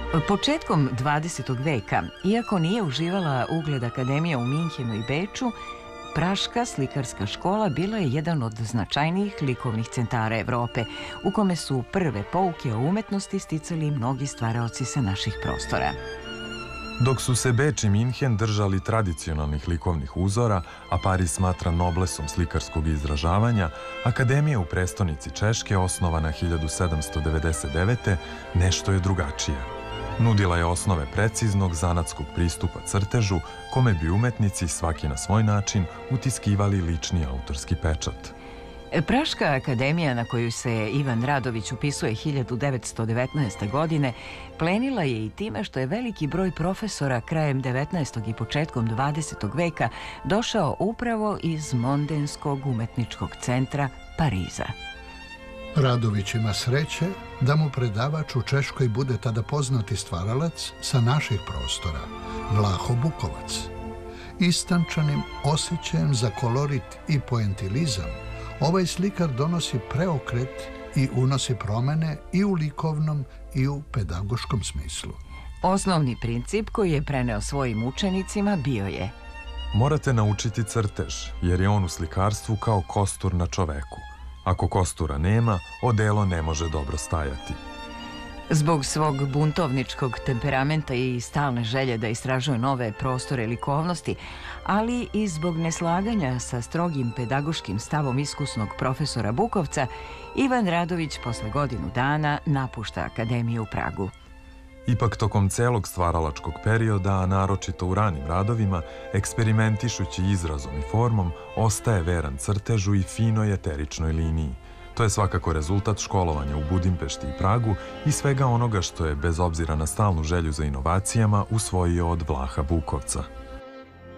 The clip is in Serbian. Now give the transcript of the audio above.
Početkom 20. veka, iako nije uživala ugled akademija u Minhenu i Beču, Praška slikarska škola bila je jedan od značajnijih likovnih centara Evrope, u kome su prve pouke o umetnosti sticali mnogi stvaraoci sa naših prostora. Dok su se Beč i Minhen držali tradicionalnih likovnih uzora, a Pariz smatra noblesom slikarskog izražavanja, akademija u prestonici Češke, osnovana 1799. nešto je drugačije. Nudila je osnove preciznog zanatskog pristupa crtežu, kome bi umetnici, svaki na svoj način, utiskivali lični autorski pečat. Praška akademija, na koju se Ivan Radović upisuje 1919. godine, plenila je i time što je veliki broj profesora krajem 19. i početkom 20. veka došao upravo iz Mondenskog umetničkog centra Pariza. Radović ima sreće da mu predavač u Češkoj bude tada poznati stvaralac sa naših prostora, Vlaho Bukovac. Istančanim osjećajem za kolorit i poentilizam, ovaj slikar donosi preokret i unosi promene i u likovnom i u pedagoškom smislu. Osnovni princip koji je preneo svojim učenicima bio je: morate naučiti crtež, jer je on u slikarstvu kao kostur na čoveku. Ako kostura nema, odelo ne može dobro stajati. Zbog svog buntovničkog temperamenta i stalne želje da istražuje nove prostore likovnosti, ali i zbog neslaganja sa strogim pedagoškim stavom iskusnog profesora Bukovca, Ivan Radović posle godinu dana napušta akademiju u Pragu. Ipak tokom celog stvaralačkog perioda, a naročito u ranim radovima, eksperimentišući izrazom i formom, ostaje veran crtežu i finoj eteričnoj liniji. To je svakako rezultat školovanja u Budimpešti i Pragu i svega onoga što je, bez obzira na stalnu želju za inovacijama, usvojio od Vlaha Bukovca.